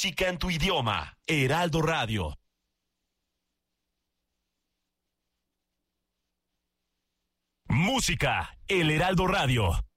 música en tu idioma. Heraldo Radio. Música, el Heraldo Radio.